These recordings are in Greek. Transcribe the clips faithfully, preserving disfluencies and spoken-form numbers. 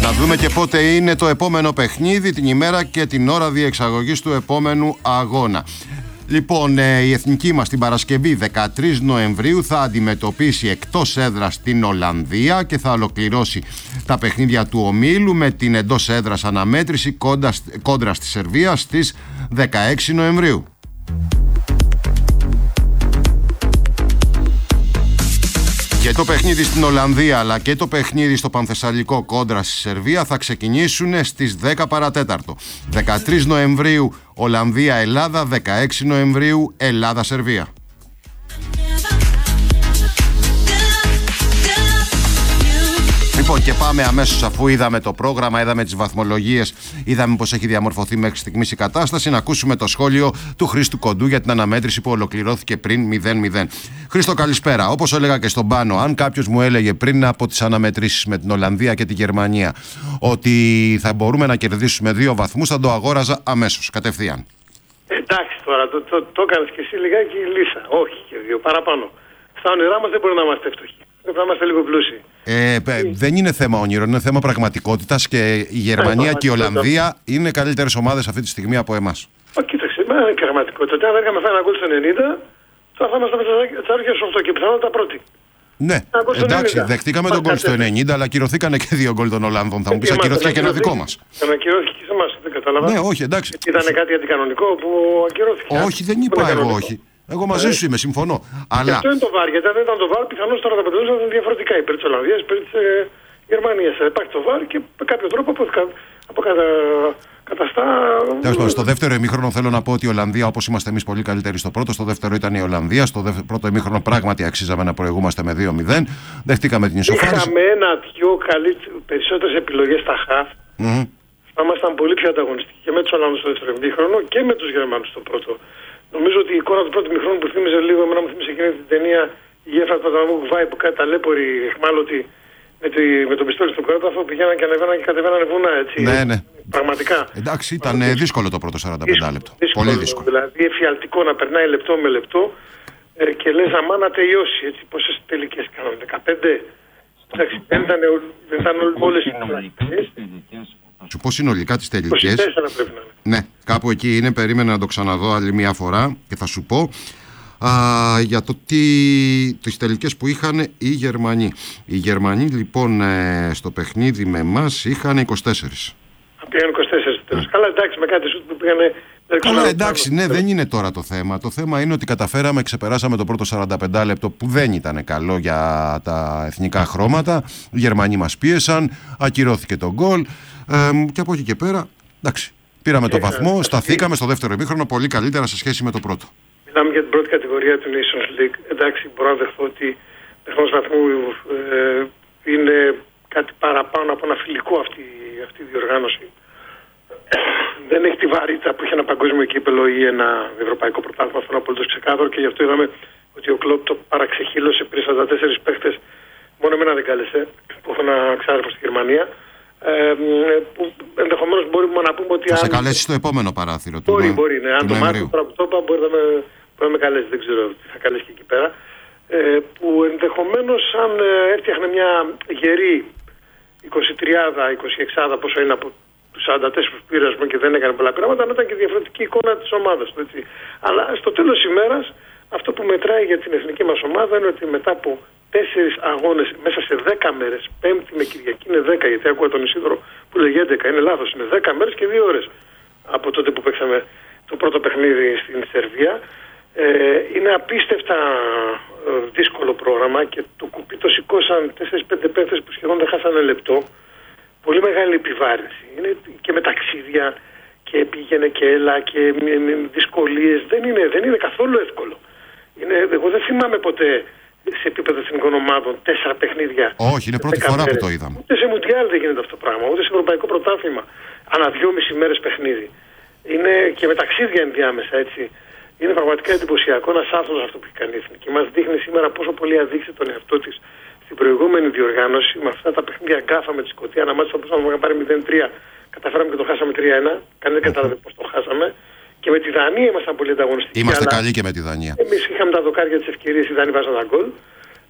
Να δούμε και πότε είναι το επόμενο παιχνίδι, την ημέρα και την ώρα διεξαγωγής του επόμενου αγώνα. Λοιπόν, η εθνική μας την Παρασκευή δεκατρείς Νοεμβρίου θα αντιμετωπίσει εκτός έδρας την Ολλανδία και θα ολοκληρώσει τα παιχνίδια του ομίλου με την εντός έδρας αναμέτρηση κόντρα, κόντρα στη Σερβία στις δεκαέξι Νοεμβρίου. Και το παιχνίδι στην Ολλανδία αλλά και το παιχνίδι στο Πανθεσσαλικό κόντρα στη Σερβία θα ξεκινήσουν στις δέκα παρατέταρτο. δεκατρείς Νοεμβρίου Ολλανδία-Ελλάδα, δεκαέξι Νοεμβρίου Ελλάδα-Σερβία. Λοιπόν, και πάμε αμέσως, αφού είδαμε το πρόγραμμα, είδαμε τις βαθμολογίες, είδαμε πως έχει διαμορφωθεί μέχρι στιγμής η κατάσταση, να ακούσουμε το σχόλιο του Χρήστου Κοντού για την αναμέτρηση που ολοκληρώθηκε πριν μηδέν μηδέν. Χρήστο, καλησπέρα. Όπως έλεγα και στον Πάνο, αν κάποιος μου έλεγε πριν από τις αναμετρήσεις με την Ολλανδία και τη Γερμανία ότι θα μπορούμε να κερδίσουμε δύο βαθμούς, θα το αγόραζα αμέσως, κατευθείαν. Εντάξει τώρα, το, το, το έκανες και εσύ λιγάκι λύσα. Όχι και δύο, παραπάνω. Στα όνειρά μας δεν μπορεί να είμαστε φτωχοί. Πρέπει να είμαστε λίγο πλούσιοι. Ε, δεν είναι θέμα όνειρο, είναι θέμα πραγματικότητας και η Γερμανία και η Ολλανδία είναι καλύτερες ομάδες αυτή τη στιγμή από εμάς. Ω, κοίταξε, μα είναι πραγματικότητα. Αν δεν είχαμε φάει ένα γκολ στο ενενήντα, θα ήμασταν μέσα στα αρχές στους οκτώ και πιθανότατα πρώτοι. Ναι, εντάξει, δεχτήκαμε τον γκολ στο ενενήντα, αλλά ακυρωθήκανε και δύο γκολ των Ολλανδών. Θα μου πεις, ακυρώθηκε και ένα δικό μας. Ακυρώθηκε και σε εμάς, δεν κατάλαβα. Ναι, όχι, εντάξει. Ήταν κάτι αντικανονικό που ακυρώθηκε. Όχι, δεν είπα εγώ όχι. Εγώ μαζί σου είμαι, συμφωνώ. Αλλά... Αυτό είναι το βάρ, γιατί αν δεν ήταν το βάρ, πιθανώς τώρα τα αποτελέσματα ήταν διαφορετικά υπέρ της Ολλανδίας, υπέρ της ε, Γερμανίας. Υπάρχει το βάρ και με κάποιο τρόπο αποκαταστά. Τέλος, στο δεύτερο ημίχρονο θέλω να πω ότι η Ολλανδία, όπως είμαστε εμείς πολύ καλύτεροι στο πρώτο, στο δεύτερο ήταν η Ολλανδία. Στο δεύτερο, πρώτο ημίχρονο πράγματι αξίζαμε να προηγούμαστε με δύο μηδέν. Δεχτήκαμε την ισοφάριση. Είχαμε ένα-δυο περισσότερες επιλογές στα χαφ. Mm-hmm. Θα ήμασταν πολύ πιο ανταγωνιστικοί και με τους Ολλανδούς στο δεύτερο ημίχρονο και με τους Γερμανούς στο πρώτο. Νομίζω ότι η εικόνα του πρώτου μηχρόνου που θύμιζε λίγο, εμένα μου θύμιζε εκείνη την ταινία η Γέφρα του Αδαμού Κουβάη που κάτι ταλέποροι εχμάλωτοι με, τη, με τον πιστόλι στον κρόταφο πηγαίναν και ανεβαίναν και κατεβαίνανε βουνά, έτσι. Ναι, ναι. Πραγματικά. Εντάξει, ήταν δύσκολο, δύσκολο το πρώτο σαράντα πέντε λεπτό. Δύσκολο, πολύ δύσκολο. Δηλαδή εφιαλτικό να περνάει λεπτό με λεπτό ε, και λες αμά να τελειώσει, έτσι. Πόσες τελικές κάναμε, δεκαπέντε. Εντάξει, δεν ήταν, δεν ήταν όλες οι τελικές. Σου πω συνολικά τις τελικές. είκοσι τέσσερα πρέπει να είναι. Ναι, κάπου εκεί είναι. Περίμενα να το ξαναδώ άλλη μια φορά και θα σου πω α, για το τι, τις τελικές που είχαν οι Γερμανοί. Οι Γερμανοί λοιπόν ε, στο παιχνίδι με εμάς είχαν είκοσι τέσσερα. Πήγαν είκοσι τέσσερα τέλος. Ναι. Καλά, εντάξει, με κάτι σου που πήγανε. Καλά, εντάξει, ναι, δεν είναι τώρα το θέμα. Το θέμα είναι ότι καταφέραμε, ξεπεράσαμε το πρώτο σαράντα πέντε λεπτό που δεν ήταν καλό για τα εθνικά χρώματα. Οι Γερμανοί μας πίεσαν, ακυρώθηκε το γκολ. Ε, και από εκεί και πέρα, εντάξει, πήραμε το βαθμό, σταθήκαμε στο δεύτερο ημίχρονο πολύ καλύτερα σε σχέση με το πρώτο. Μιλάμε για την πρώτη κατηγορία του Nations League. Εντάξει, μπορώ να δεχθώ ότι τεχνός βαθμού ε, είναι κάτι παραπάνω από ένα φιλικό αυτή, αυτή η διοργάνωση. Δεν έχει τη βαρύτητα που είχε ένα παγκόσμιο κύπελο ή ένα ευρωπαϊκό πρωτάθλημα, αυτό είναι απολύτως ξεκάθαρο και γι' αυτό είδαμε ότι ο Κλοπ το παραξεχύλωσε πριν σαράντα τέσσερις παίχτες. Μόνο εμένα δεν κάλεσε, που έχω ένα ξάδερφο στη Γερμανία. Ε, που ενδεχομένως μπορούμε να πούμε ότι. Θα αν... σε καλέσει στο επόμενο παράθυρο του. Μπορεί, μπορεί, ναι. Αν το μάθει τώρα που το είπα, μπορεί να με, μπορεί να με καλέσει. Δεν ξέρω τι θα καλέσει και εκεί πέρα. Ε, που ενδεχομένως αν ε, έφτιαχνε μια γερή είκοσι τρία είκοσι έξι πόσο είναι από τους σαράντα τέσσερα που πήρε και δεν έκανε πολλά πειράματα, να ήταν και διαφορετική εικόνα της ομάδας του. Έτσι. Αλλά στο τέλος της ημέρας αυτό που μετράει για την εθνική μας ομάδα είναι ότι μετά από τέσσερις αγώνες μέσα σε δέκα μέρες, Πέμπτη με Κυριακή είναι δέκα, γιατί άκουγα τον Ισίδωρο που λέγει έντεκα, είναι λάθος, είναι δέκα μέρες και δύο ώρες από τότε που παίξαμε το πρώτο παιχνίδι στην Σερβία. Ε, είναι απίστευτα ε, δύσκολο πρόγραμμα και το κουπί το σηκώσαν τέσσερις πέντε παίκτες που σχεδόν δεν χάσανε λεπτό. Πολύ μεγάλη επιβάρυνση. Είναι και με ταξίδια και πήγαινε και έλα και με, με δυσκολίες. Δεν είναι, δεν είναι καθόλου εύκολο. Είναι, εγώ δεν θυμάμαι ποτέ σε επίπεδο εθνικών ομάδων τέσσερα παιχνίδια. Όχι, είναι πρώτη φορά μέρες. Που το είδαμε. Ούτε σε Μουντιάλ δεν γίνεται αυτό το πράγμα, ούτε σε Ευρωπαϊκό Πρωτάθλημα. Ανά δυόμιση μέρες παιχνίδι. Είναι και με ταξίδια ενδιάμεσα, έτσι. Είναι πραγματικά εντυπωσιακό ένας άνθρωπος αυτό που έχει κάνει η εθνική. Μας δείχνει σήμερα πόσο πολύ αδείξε τον εαυτό της στην προηγούμενη διοργάνωση. Με αυτά τα παιχνίδια γκάφα με τη Σκωτία, ένα μάτι που είχαμε πάρει μηδέν τρία, καταφέραμε και το χάσαμε τρία ένα. Κανείς δεν κατάλαβε πώς το χάσαμε. Και με τη Δανία ήμασταν πολύ ανταγωνιστικοί. Είμαστε καλοί και με τη Δανία. Εμείς είχαμε τα δοκάρια της ευκαιρίας, οι Δανείοι βάζαν τα γκολ.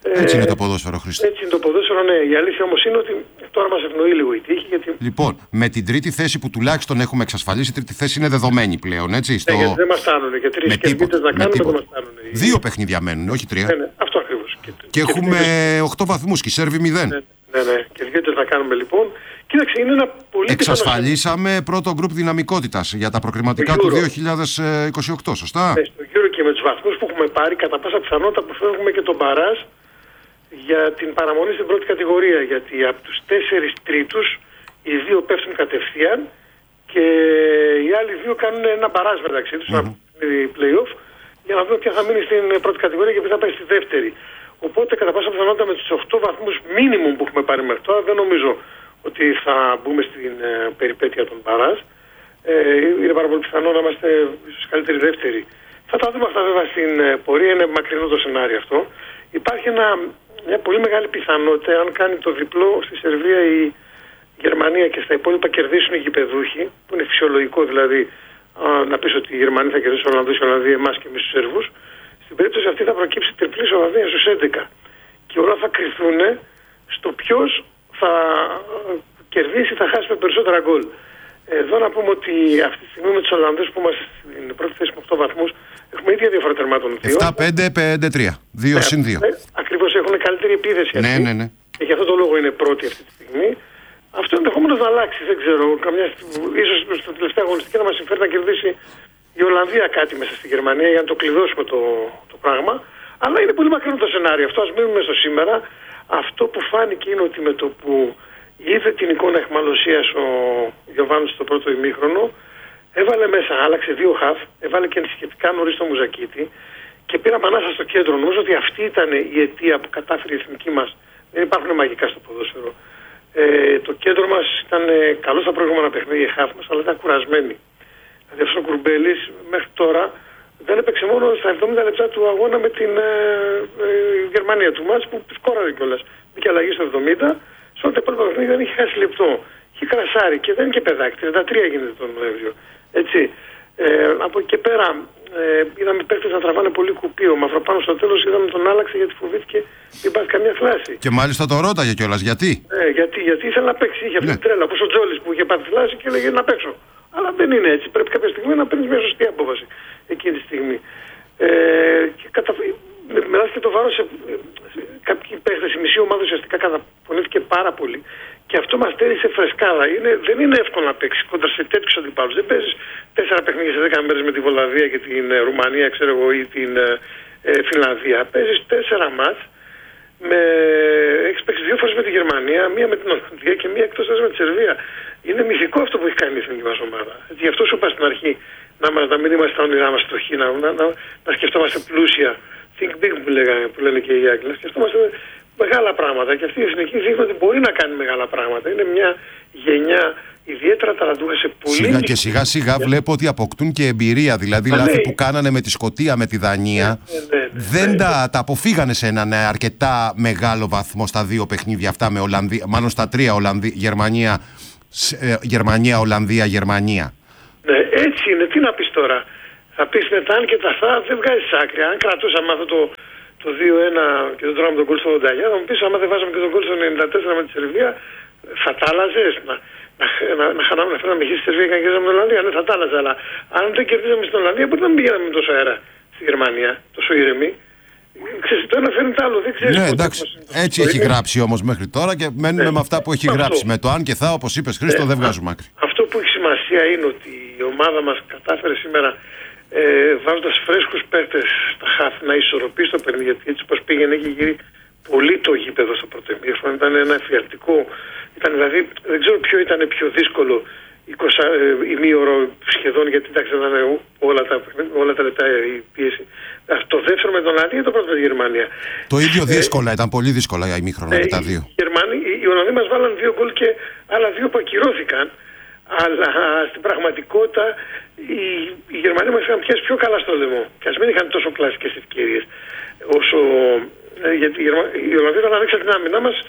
Έτσι είναι το ποδόσφαιρο, Χρήστο. Έτσι είναι το ποδόσφαιρο, ναι. Η αλήθεια όμως είναι ότι τώρα μας ευνοεί λίγο η τύχη. Γιατί... Λοιπόν, με την τρίτη θέση που τουλάχιστον έχουμε εξασφαλίσει, η τρίτη θέση είναι δεδομένη πλέον, έτσι. Στο... Ναι, γιατί δεν μας φτάνουν. Και τρεις κερδίτες να κάνουμε δεν μας φτάνουν. Δύο παιχνίδια μένουν, όχι τρία. Ναι, ναι, αυτό ακριβώς. Και, και, και έχουμε οκτώ βαθμούς και οι Σέρβοι μηδέν. Ναι, ναι, ναι. Κερδίτες να κάνουμε λοιπόν. Κοίταξε, είναι ένα πολύ Εξασφαλίσαμε πιθανό... πρώτο γκρουπ δυναμικότητας για τα προκριματικά του δύο χιλιάδες είκοσι οκτώ, σωστά. Ναι, στο Euro και με τους βαθμούς που έχουμε πάρει, κατά πάσα πιθανότητα αποφεύγουμε και τον μπαράζ για την παραμονή στην πρώτη κατηγορία. Γιατί από τους τέσσερις τρίτους οι δύο πέφτουν κατευθείαν και οι άλλοι δύο κάνουν ένα μπαράζ μεταξύ τους, mm-hmm. ένα play-off, για να δούμε ποια θα μείνει στην πρώτη κατηγορία και ποια θα πάει στη δεύτερη. Οπότε κατά πάσα πιθανότητα με τους οκτώ βαθμούς minimum που έχουμε πάρει μέχρι τώρα δεν νομίζω ότι θα μπούμε στην ε, περιπέτεια των μπαράζ. Ε, είναι πάρα πολύ πιθανό να είμαστε ίσως καλύτεροι δεύτεροι. Θα τα δούμε αυτά βέβαια στην ε, πορεία, είναι μακρινό το σενάριο αυτό. Υπάρχει ένα, μια πολύ μεγάλη πιθανότητα, αν κάνει το διπλό στη Σερβία η Γερμανία και στα υπόλοιπα κερδίσουν οι γηπεδούχοι, που είναι φυσιολογικό δηλαδή α, να πεις ότι οι Γερμανοί θα κερδίσουν Ολλανδούς, οι Ολλανδοί εμάς και εμείς τους Σέρβους. Στην περίπτωση αυτή θα προκύψει τριπλή ισοβαθμία στους έντεκα. Και όλα θα κρυθούν στο ποιος θα κερδίσει, θα χάσει με περισσότερα γκολ. Εδώ να πούμε ότι αυτή τη στιγμή με τους Ολλανδούς που είμαστε στην πρώτη θέση με οκτώ βαθμούς έχουμε ίδια διαφορά τερμάτων. επτά πέντε πέντε τρία. δύο συν δύο. Ακριβώς έχουν καλύτερη επίδεση. Ναι, αυτή. ναι, ναι. Και γι' αυτό το λόγο είναι πρώτη αυτή τη στιγμή. Αυτό ενδεχομένως να αλλάξει, δεν ξέρω. Καμιά, ίσως στο τελευταίο αγωνιστική να μας συμφέρει να κερδίσει η Ολλανδία κάτι μέσα στη Γερμανία για να το κλειδώσουμε το, το πράγμα. Αλλά είναι πολύ μακρινό το σενάριο αυτό. Ας μείνουμε στο σήμερα. Αυτό που φάνηκε είναι ότι με το που είδε την εικόνα αιχμαλωσίας ο Γιωβάνος στο πρώτο ημίχρονο, έβαλε μέσα, άλλαξε δύο χαφ, έβαλε και σχετικά νωρίς το Μουζακίτη και πήραμε ανάσα στο κέντρο. Νομίζω ότι αυτή ήταν η αιτία που κατάφερε η εθνική μας. Δεν υπάρχουν μαγικά στο ποδόσφαιρο. Ε, το κέντρο μας ήταν καλό στα προηγούμενα παιχνίδια χαφ μας, αλλά ήταν κουρασμένοι. Δηλαδή αυτός ο Κουρμπέλης μέχρι τώρα δεν έπαιξε μόνο στα εβδομήντα λεπτά του αγώνα με την ε, ε, Γερμανία του μάτς που σκόραρε κιόλας. Μπήκε αλλαγή στο εβδομήντα, σε όλα τα υπόλοιπα παιχνίδια δεν είχε χάσει λεπτό. Είχε κρασάρει και δεν είναι και παιδάκι, τριάντα τρία γίνεται τον Νοέμβριο. Έτσι. Ε, από εκεί και πέρα ε, είδαμε παίκτες να τραβάνε πολύ κουπί. Ο Μαυροπάνος στο τέλος είδαμε τον άλλαξε γιατί φοβήθηκε μην πάθει καμιά θλάση. Και μάλιστα το ρώταγε κιόλας γιατί. Ε, γιατί, γιατί ήθελε να παίξει, είχε αυτή ναι. την τρέλα. Όπως ο Τζόλης που είχε πάθει θλάση και έλεγε να παίξω. Αλλά δεν είναι έτσι. Πρέπει κάποια στιγμή να παίρνει μια σωστή απόφαση εκείνη τη στιγμή. Ε, και κατα... μοιράστηκε το βάρος σε κάποιοι παίχτες. Η μισή ομάδα ουσιαστικά καταπονήθηκε πάρα πολύ. Και αυτό μας στέρισε φρεσκάδα. Είναι, δεν είναι εύκολο να παίξει κόντρα σε τέτοιους αντιπάλους. Δεν παίζεις τέσσερα παιχνίδια σε δέκα μέρες με τη Βολαβία και την ε, Ρουμανία, ξέρω εγώ, ή την ε, Φινλανδία. Παίζεις τέσσερα μάτς. Με... Έχεις παίξει δύο φορές με τη Γερμανία, μία με την Ολλανδία και μία εκτός με τη Σερβία. Είναι μυθικό αυτό που έχει κάνει η εθνική μας ομάδα. Γι' αυτό σου είπα στην αρχή να, μας, να μην είμαστε στα όνειρά μας στοχοί, να, να, να, να σκεφτόμαστε πλούσια. Think big που, λέγανε, που λένε και οι Άγγλοι. Να σκεφτόμαστε μεγάλα πράγματα. Και αυτή η εθνική δείχνει ότι μπορεί να κάνει μεγάλα πράγματα. Είναι μια γενιά ιδιαίτερα ταλαντούχα σε πολύ. Σιγά και σιγά σιγά βλέπω ότι αποκτούν και εμπειρία. Δηλαδή, Α, λάθη ναι. που κάνανε με τη Σκωτία, με τη Δανία, ναι, ναι, ναι, ναι, δεν ναι. Τα, τα αποφύγανε σε έναν αρκετά μεγάλο βαθμό στα δύο παιχνίδια αυτά με Ολλανδία. Μάλλον στα τρία Ολλανδία, Γερμανία. Γερμανία, Ολλανδία, Γερμανία. Ναι, έτσι είναι. Τι να πεις τώρα. Θα πεις μετά αν και τα θα δεν βγάζεις άκρη. Αν κρατούσαμε αυτό το, το δύο ένα και δεν τρώγαμε τον γκολ στο ογδόντα εννιά, θα μου πεις άμα δεν βάζαμε και τον γκολ στο ενενήντα τέσσερα με τη Σερβία, θα τα άλλαζες. Να, να, να, να χάναμε να φέραμε χει στη Σερβία και να κερδίζαμε την Ολλανδία. Ναι, θα τα άλλαζα. Αλλά αν δεν κερδίζαμε στην Ολλανδία, μπορεί να μην πηγαίναμε τόσο αέρα στη Γερμανία, τόσο ήρεμη. Ξέρεις, το ένα φέρνει το άλλο. Δεν ξέρεις. Ναι, εντάξει. Έτσι έχει είναι. Γράψει όμως μέχρι τώρα και μένουμε ναι. με αυτά που έχει αυτό. Γράψει. Με το αν και θα, όπως είπες Χρήστο, ναι. δεν βγάζουμε άκρη. Αυτό που έχει σημασία είναι ότι η ομάδα μας κατάφερε σήμερα ε, βάζοντας φρέσκους παίκτες στα χάφη να ισορροπήσει το παιχνίδι. Γιατί έτσι όπως πήγαινε έχει γύρει πολύ το γήπεδο στο πρώτο ημίχρονο. Ήταν ένα εφιαλτικό. Ήταν δηλαδή, δεν ξέρω ποιο ήταν πιο δύσκολο. είκοσι ημίωρο σχεδόν, γιατί εντάξει ήταν όλα τα, όλα τα λεπτά η πίεση. Το δεύτερο με τον Ολλανδία ή το πρώτο με τη Γερμανία. Το ίδιο δύσκολα, ε, ήταν πολύ δύσκολα η ημίχρονα και τα δύο. Οι, Γερμανοί, οι Ολλανδοί μας βάλαν δύο γκολ και άλλα δύο που ακυρώθηκαν. Αλλά στην πραγματικότητα οι, οι Γερμανοί μας είχαν πιάσει πιο καλά στο λαιμό. Και ας μην είχαν τόσο κλασικές ευκαιρίες. Όσο, ε, γιατί οι, οι Ολλανδοί όταν ανοίξαν την άμυνά μας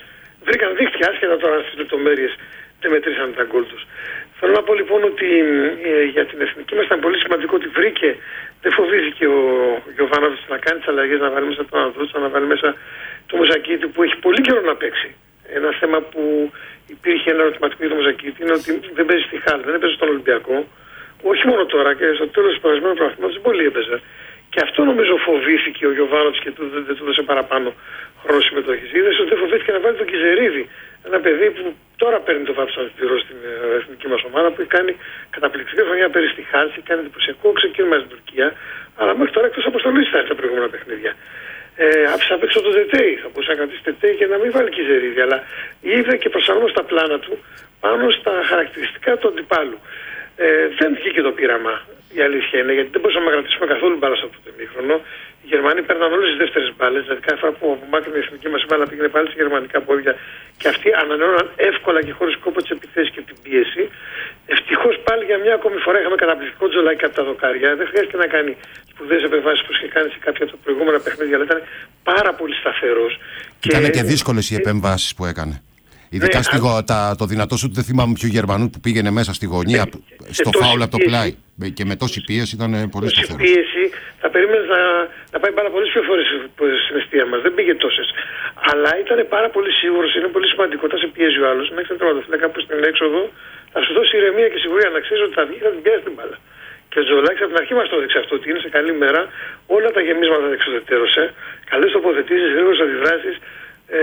βρήκαν δίχτυα, άσχετα τώρα στις λεπτομέρειες δεν μετρήσαν τα γκολ τους. Θέλω να πω λοιπόν ότι ε, για την εθνική μας ήταν πολύ σημαντικό ότι βρήκε, δεν φοβήθηκε ο Γιοβάνοβιτς να κάνει τις αλλαγές, να βάλει μέσα τον Ανδρούτσα, να βάλει μέσα το Μουζακίτη που έχει πολύ καιρό να παίξει. Ένα θέμα που υπήρχε ένα ερωτηματικό για το Μουζακίτη είναι ότι δεν παίζει στη Χάλ, δεν έπαιζε στον Ολυμπιακό. Όχι μόνο τώρα και στο τέλος του περασμένου προαθλήματος δεν πολύ έπαιζε. Και αυτό νομίζω φοβήθηκε ο Γιοβάνοβιτς και δεν, δεν του έδωσε παραπάνω χρόνο συμμετοχής. Είδες ότι δεν φοβήθηκε να βάλει τον Κιζερίδη. Ένα παιδί που τώρα παίρνει το βάθος αντιπυρός στην ε, εθνική μας ομάδα, που έχει κάνει καταπληκτική χρονιά πέρυσι στη Χάλ, έχει κάνει εντυπωσιακό ξεκίνημα στην Τουρκία, αλλά μέχρι τώρα εκτός αποστολής θα έρθει τα προηγούμενα παιχνίδια. Ε, άφησε απ' έξω το Τετέι, θα μπορούσε να κρατήσει Τετέι και να μην βάλει Κιζερίδη, αλλά είδε και προσαρμόσει τα πλάνα του πάνω στα χαρακτηριστικά του αντιπάλου. Ε, δεν βγήκε το πείραμα, η αλήθεια είναι, γιατί δεν μπορούσαμε να κρατήσουμε καθόλου μπάλα στο πρώτο ημίχρονο. Οι Γερμανοί παίρναν όλες τις δεύτερες μπάλες, δηλαδή κάθε φορά που απομάκρυνε η εθνική μας μπάλα πήγαινε πάλι σε γερμανικά πόδια και αυτοί ανανεώναν εύκολα και χωρίς κόπο τις επιθέσεις και την πίεση. Ευτυχώς πάλι για μια ακόμη φορά είχαμε καταπληκτικό Τζολάκι από τα δοκάρια. Δεν χρειάζεται να κάνει σπουδαίες επεμβάσεις όπως είχε κάνει σε κάποια από τα προηγούμενα παιχνίδια, αλλά ήταν πάρα πολύ σταθερός. Ήταν και, και δύσκολες οι επεμβάσεις που έκανε. Ειδικά ναι, στη, α... τα, το δυνατό σου, δεν θυμάμαι ποιο Γερμανού που πήγαινε μέσα στη γωνία, ναι, στο φάουλ από το πλάι. Και με τόση πίεση ήταν πολύ σταθερό. Με πίεση θα περίμενες να, να πάει πάρα πολλές πιο φορές στην αιστεία μας. Δεν πήγε τόσες. Αλλά ήταν πάρα πολύ σίγουρος, είναι πολύ σημαντικό. Όταν σε πιέζει ο άλλος, να έχεις ένα τερματοφύλακα που στην έξοδο θα σου δώσει ηρεμία και σιγουριά να ξέρεις ότι θα βγει και θα την πιάσει την μπάλα. Και ο Τζολάκης από την αρχή μας το έδειξε αυτό, ότι είναι σε καλή μέρα, όλα τα γεμίσματα τα εξοδετέρωσε, καλές τοποθετήσεις, γρήγορες αντιδράσεις. Ε,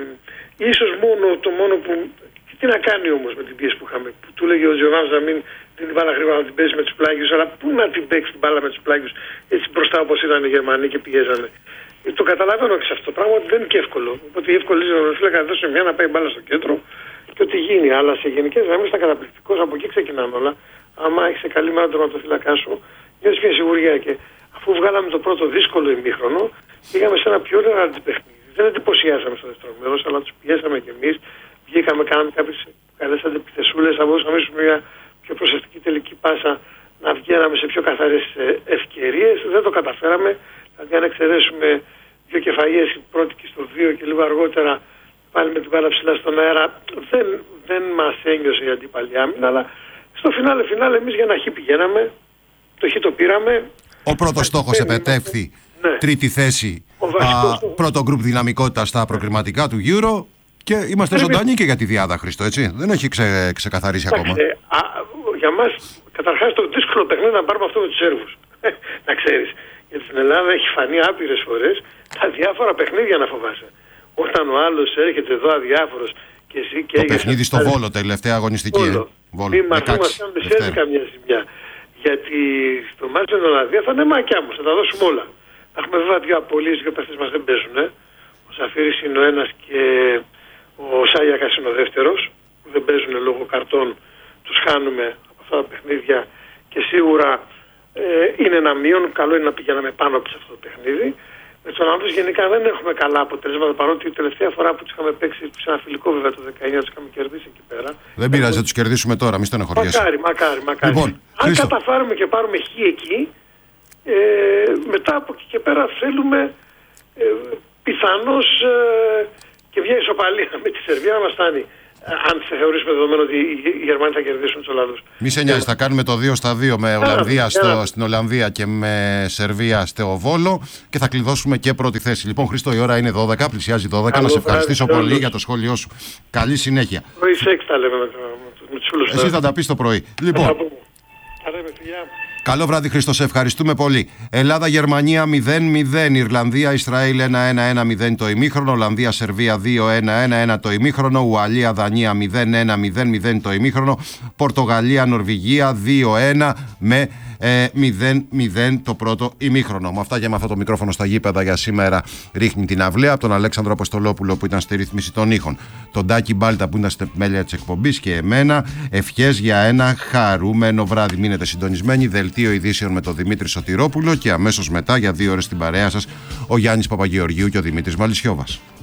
ίσως μόνο το μόνο που. Τι να κάνει όμως με την πίεση που είχαμε, που του έλεγε ο Τζοβάνος να μην την μπάλα γρήγορα να την παίζει με τους πλάγιους, αλλά πού να την παίξει την μπάλα με τους πλάγιους έτσι μπροστά όπως ήταν οι Γερμανοί και πιέζανε. Ε, το καταλαβαίνω και σε αυτό το πράγμα ότι δεν είναι και εύκολο. Οπότε η εύκολη είναι να φύλακα να δώσει μια να πάει μπάλα στο κέντρο και ότι γίνει. Αλλά σε γενικές γραμμές ήταν καταπληκτικός, από εκεί ξεκινάνε όλα. Άμα έχει σε καλή μέρα τον τερματοφύλακά σου, νιώθεις μια σιγουριά. Και αφού βγάλαμε το πρώτο δύσκολο ημίχρονο, πήγαμε σε ένα πιο ωραίο αντιπαιχνίδι. Δεν εντυπωσιάσαμε στο δεύτερο μέρος, αλλά τους πιέσαμε κι εμείς. Βγήκαμε, κάναμε κάποιες καλές αντιπιθεσούλες, θα μπορούσαμε να μια πιο προσεκτική τελική πάσα, να βγαίναμε σε πιο καθαρές ευκαιρίες. Δεν το καταφέραμε. Δηλαδή, αν εξαιρέσουμε δύο κεφαλιές, η πρώτη και στο δύο και λίγο αργότερα πάλι με την μπάλα ψηλά στον αέρα, δεν, δεν μας ένιωσε η αντίπαλη άμυνα. Αλλά στο φινάλε, φινάλε, εμείς για ένα χ πηγαίναμε, το χ το πήραμε. Ο πρώτος στόχος επετεύχθη. Ναι. Τρίτη θέση. Α, πρώτο γκρουπ δυναμικότητα στα προκριματικά του Euro. Και είμαστε Πρέπει... ζωντανοί και για τη Διάδα, Χρήστο, έτσι. Δεν έχει ξε... ξεκαθαρίσει ακόμα. Ε, α, για μας, καταρχάς, το δύσκολο παιχνίδι να πάρουμε αυτό με τους Σέρβους. Να ξέρεις. Γιατί στην Ελλάδα έχει φανεί άπειρες φορές τα διάφορα παιχνίδια να φοβάσαι. Όταν ο άλλος έρχεται εδώ αδιάφορος και εσύ και το παιχνίδι στο Βόλο, τελευταία αγωνιστική. Βόλο. Βόλο. Μη μας κάνουμε σε καμιά ζημιά. Γιατί στο μάτι με την Ολλανδία θα είναι μάκια μου, θα τα δώσουμε όλα. Θα έχουμε βέβαια δύο απολύσεις και οι παίχτες μας δεν παίζουν. Ε. Ο Σαφίρης είναι ο ένας και ο Σάγιακας είναι ο δεύτερος, που δεν παίζουν λόγω καρτών, τους χάνουμε από αυτά τα παιχνίδια και σίγουρα ε, είναι ένα μείον. Καλό είναι να πηγαίναμε πάνω από αυτό το παιχνίδι. Με τους Ολλανδούς γενικά δεν έχουμε καλά αποτελέσματα, παρότι η τελευταία φορά που τους είχαμε παίξει σε ένα φιλικό βέβαια το δεκαεννιά τους είχαμε κερδίσει εκεί πέρα. Δεν πειράζει, θα τους κερδίσουμε τώρα, μη στενοχωριέσαι. Μακάρι, μακάρι, μακάρι. Λοιπόν, αν Χρήστο... καταφέρουμε και πάρουμε χ εκεί, ε, μετά από εκεί και πέρα θέλουμε ε, πιθανώς ε, και μια ισοπαλία με τη Σερβία να μας φτάνει. Αν θεωρήσουμε δεδομένο ότι οι Γερμανοί θα κερδίσουν τους Ολλανδούς. Μη σε νοιάζει, θα κάνουμε το δύο στα δύο με Ολλανδία στο, στην Ολλανδία και με Σερβία στο Βόλο και θα κλειδώσουμε και πρώτη θέση. Λοιπόν, Χρήστο, η ώρα είναι δώδεκα, πλησιάζει δώδεκα. Καλό, να σε ευχαριστήσω βράδυ, πολύ για το σχόλιο σου. Καλή συνέχεια. Πρωί σεξ τα λέμε με, με τους φίλους. Εσύ θα τα πεις το πρωί. Λοιπόν. Καλό βράδυ, Χρήστο, σε ευχαριστούμε πολύ. Ελλάδα-Γερμανία μηδέν μηδέν, Ιρλανδία-Ισραήλ ένα ένα ένα μηδέν το ημίχρονο, Ολλανδία-Σερβία δύο ένα ένα ένα το ημίχρονο, Ουαλία-Δανία μηδέν ένα μηδέν μηδέν το ημίχρονο, Πορτογαλία-Νορβηγία δύο ένα με ε, μηδέν μηδέν το πρώτο ημίχρονο. Με αυτά και με αυτό το μικρόφωνο στα γήπεδα για σήμερα ρίχνει την αυλαία από τον Αλέξανδρο Αποστολόπουλο που ήταν στη ρύθμιση των ήχων, τον Τάκη Μπάλτα που ήταν στην επιμέλεια της εκπομπής και εμένα. Ευχές για ένα χαρούμενο βράδυ. Μείνετε συντονισμένοι. Δελτίο ειδήσεων με τον Δημήτρη Σωτηρόπουλο και αμέσως μετά για δύο ώρες στην παρέα σας ο Γιάννης Παπαγεωργίου και ο Δημήτρης Μαλισσιώβας.